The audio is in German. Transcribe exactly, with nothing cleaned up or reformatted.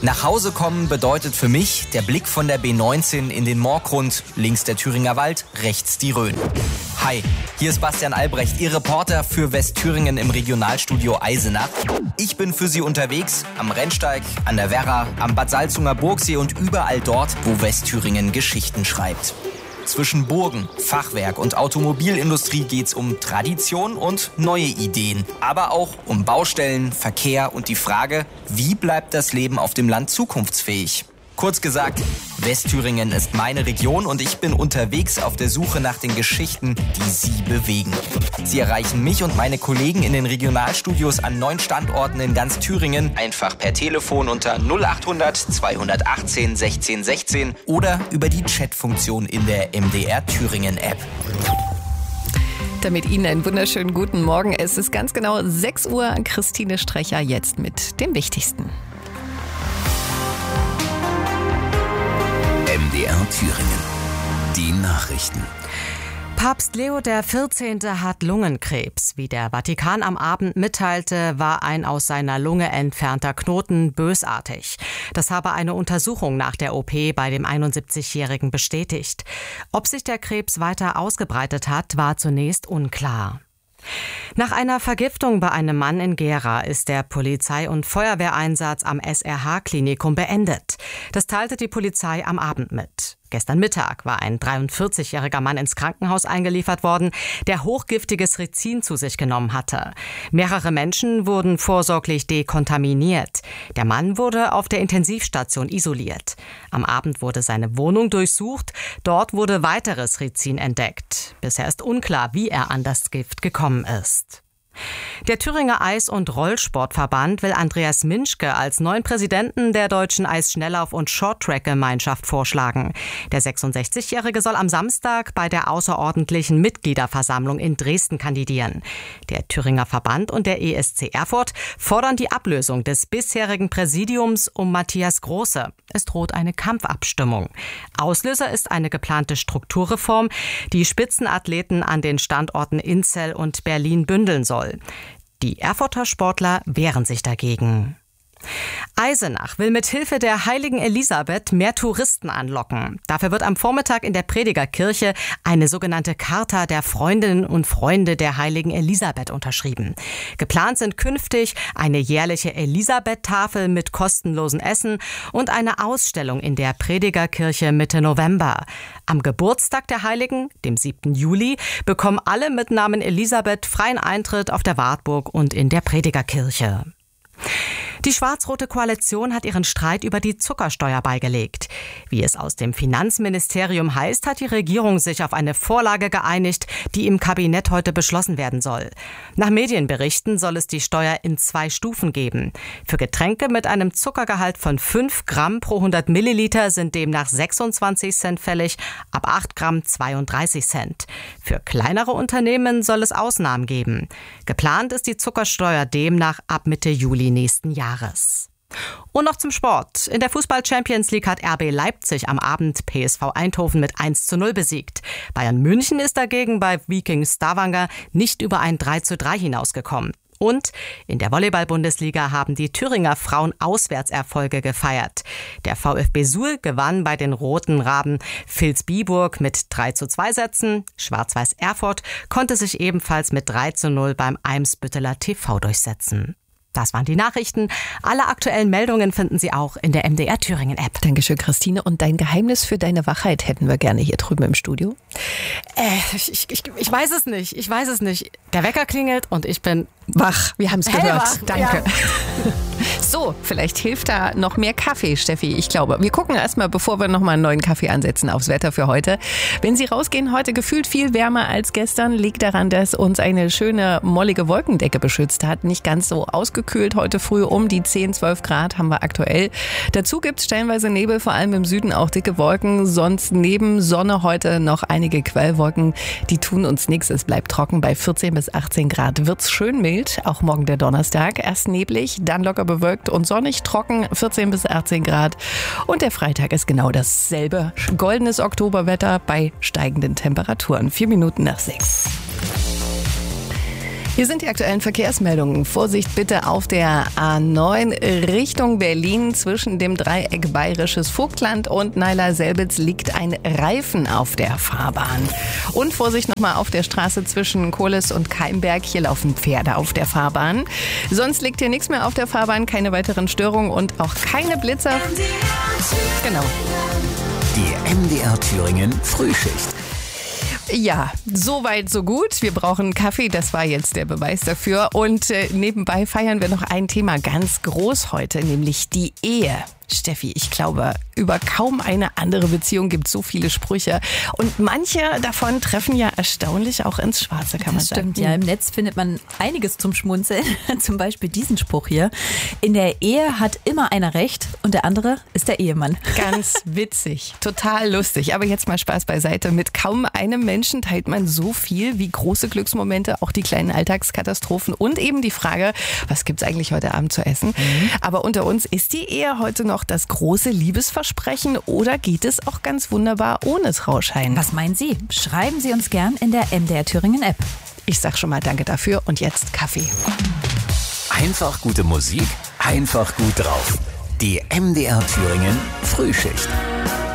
Nach Hause kommen bedeutet für mich der Blick von der B neunzehn in den Moorgrund, links der Thüringer Wald, rechts die Rhön. Hi, hier ist Bastian Albrecht, Ihr Reporter für Westthüringen im Regionalstudio Eisenach. Ich bin für Sie unterwegs am Rennsteig, an der Werra, am Bad Salzunger Burgsee und überall dort, wo Westthüringen Geschichten schreibt. Zwischen Burgen, Fachwerk und Automobilindustrie geht's um Tradition und neue Ideen. Aber auch um Baustellen, Verkehr und die Frage, wie bleibt das Leben auf dem Land zukunftsfähig? Kurz gesagt, Westthüringen ist meine Region und ich bin unterwegs auf der Suche nach den Geschichten, die Sie bewegen. Sie erreichen mich und meine Kollegen in den Regionalstudios an neun Standorten in ganz Thüringen, einfach per Telefon unter null achthundert zweihundertachtzehn sechzehn sechzehn oder über die Chatfunktion in der M D R Thüringen App. Damit Ihnen einen wunderschönen guten Morgen. Es ist ganz genau sechs Uhr. Christine Strecher jetzt mit dem Wichtigsten. M D R Thüringen. Die Nachrichten. Papst Leo der vierzehnte hat Lungenkrebs. Wie der Vatikan am Abend mitteilte, war ein aus seiner Lunge entfernter Knoten bösartig. Das habe eine Untersuchung nach der O P bei dem einundsiebzigjährigen bestätigt. Ob sich der Krebs weiter ausgebreitet hat, war zunächst unklar. Nach einer Vergiftung bei einem Mann in Gera ist der Polizei- und Feuerwehreinsatz am S R H-Klinikum beendet. Das teilte die Polizei am Abend mit. Gestern Mittag war ein dreiundvierzigjähriger Mann ins Krankenhaus eingeliefert worden, der hochgiftiges Rizin zu sich genommen hatte. Mehrere Menschen wurden vorsorglich dekontaminiert. Der Mann wurde auf der Intensivstation isoliert. Am Abend wurde seine Wohnung durchsucht. Dort wurde weiteres Rizin entdeckt. Bisher ist unklar, wie er an das Gift gekommen ist. Der Thüringer Eis- und Rollsportverband will Andreas Minschke als neuen Präsidenten der deutschen Eisschnelllauf- und Shorttrack-Gemeinschaft vorschlagen. Der sechsundsechzigjährige soll am Samstag bei der außerordentlichen Mitgliederversammlung in Dresden kandidieren. Der Thüringer Verband und der E S C Erfurt fordern die Ablösung des bisherigen Präsidiums um Matthias Große. Es droht eine Kampfabstimmung. Auslöser ist eine geplante Strukturreform, die Spitzenathleten an den Standorten Inzell und Berlin bündeln soll. Die Erfurter Sportler wehren sich dagegen. Eisenach will mit Hilfe der heiligen Elisabeth mehr Touristen anlocken. Dafür wird am Vormittag in der Predigerkirche eine sogenannte Charta der Freundinnen und Freunde der heiligen Elisabeth unterschrieben. Geplant sind künftig eine jährliche Elisabeth-Tafel mit kostenlosen Essen und eine Ausstellung in der Predigerkirche Mitte November. Am Geburtstag der Heiligen, dem siebten Juli, bekommen alle mit Namen Elisabeth freien Eintritt auf der Wartburg und in der Predigerkirche. Die schwarz-rote Koalition hat ihren Streit über die Zuckersteuer beigelegt. Wie es aus dem Finanzministerium heißt, hat die Regierung sich auf eine Vorlage geeinigt, die im Kabinett heute beschlossen werden soll. Nach Medienberichten soll es die Steuer in zwei Stufen geben. Für Getränke mit einem Zuckergehalt von fünf Gramm pro hundert Milliliter sind demnach sechsundzwanzig Cent fällig, ab acht Gramm zweiunddreißig Cent. Für kleinere Unternehmen soll es Ausnahmen geben. Geplant ist die Zuckersteuer demnach ab Mitte Juli nächsten Jahres. Und noch zum Sport. In der Fußball-Champions League hat R B Leipzig am Abend P S V Eindhoven mit eins zu null besiegt. Bayern München ist dagegen bei Viking Stavanger nicht über ein drei zu drei hinausgekommen. Und in der Volleyball-Bundesliga haben die Thüringer Frauen Auswärtserfolge gefeiert. Der VfB Suhl gewann bei den Roten Raben Vilsbiburg mit drei zu zwei Sätzen. Schwarz-Weiß Erfurt konnte sich ebenfalls mit drei zu null beim Eimsbütteler T V durchsetzen. Das waren die Nachrichten. Alle aktuellen Meldungen finden Sie auch in der M D R Thüringen App. Dankeschön, Christine. Und dein Geheimnis für deine Wachheit hätten wir gerne hier drüben im Studio. Äh, ich, ich, ich weiß es nicht. Ich weiß es nicht. Der Wecker klingelt und ich bin wach. Wir haben es gehört. Hellwach. Danke. Ja. So, vielleicht hilft da noch mehr Kaffee, Steffi. Ich glaube, wir gucken erstmal, bevor wir nochmal einen neuen Kaffee ansetzen, aufs Wetter für heute. Wenn Sie rausgehen, heute gefühlt viel wärmer als gestern. Liegt daran, dass uns eine schöne, mollige Wolkendecke beschützt hat. Nicht ganz so ausgekühlt. Heute früh um die zehn, zwölf Grad haben wir aktuell. Dazu gibt es stellenweise Nebel, vor allem im Süden auch dicke Wolken. Sonst neben Sonne heute noch einige Quellwolken. Die tun uns nichts. Es bleibt trocken. Bei vierzehn bis achtzehn Grad wird's schön mild. Auch morgen der Donnerstag. Erst neblig, dann locker bewölkt und sonnig, trocken, vierzehn bis achtzehn Grad. Und der Freitag ist genau dasselbe. Goldenes Oktoberwetter bei steigenden Temperaturen. Vier Minuten nach sechs. Hier sind die aktuellen Verkehrsmeldungen. Vorsicht bitte auf der A neun Richtung Berlin. Zwischen dem Dreieck Bayerisches Vogtland und Naila-Selbitz liegt ein Reifen auf der Fahrbahn. Und Vorsicht nochmal auf der Straße zwischen Kohles und Keimberg. Hier laufen Pferde auf der Fahrbahn. Sonst liegt hier nichts mehr auf der Fahrbahn, keine weiteren Störungen und auch keine Blitzer. Genau. Die M D R Thüringen Frühschicht. Ja, so weit, so gut. Wir brauchen Kaffee, das war jetzt der Beweis dafür. Und äh, nebenbei feiern wir noch ein Thema ganz groß heute, nämlich die Ehe. Steffi, ich glaube, über kaum eine andere Beziehung gibt es so viele Sprüche. Und manche davon treffen ja erstaunlich auch ins Schwarze, kann man das sagen. Stimmt, ja. Im Netz findet man einiges zum Schmunzeln. Zum Beispiel diesen Spruch hier. In der Ehe hat immer einer recht und der andere ist der Ehemann. Ganz witzig, total lustig. Aber jetzt mal Spaß beiseite. Mit kaum einem Menschen teilt man so viel wie große Glücksmomente, auch die kleinen Alltagskatastrophen und eben die Frage, was gibt's eigentlich heute Abend zu essen? Mhm. Aber unter uns, ist die Ehe heute noch das große Liebesversprechen oder geht es auch ganz wunderbar ohne Trauschein? Was meinen Sie? Schreiben Sie uns gern in der M D R Thüringen App. Ich sag schon mal danke dafür und jetzt Kaffee. Einfach gute Musik, einfach gut drauf. Die M D R Thüringen Frühschicht.